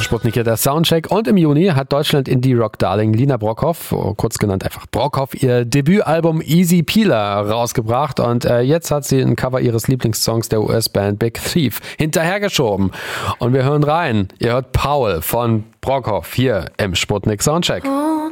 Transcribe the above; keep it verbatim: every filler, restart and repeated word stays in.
Sputnik hier der Soundcheck. Und im Juni hat Deutschland-Indie-Rock-Darling Lina Brockhoff, kurz genannt einfach Brockhoff, ihr Debütalbum Easy Peeler rausgebracht. Und äh, jetzt hat sie ein Cover ihres Lieblingssongs der U S-Band Big Thief hinterhergeschoben. Und wir hören rein. Ihr hört Paul von Brockhoff hier im Sputnik Soundcheck.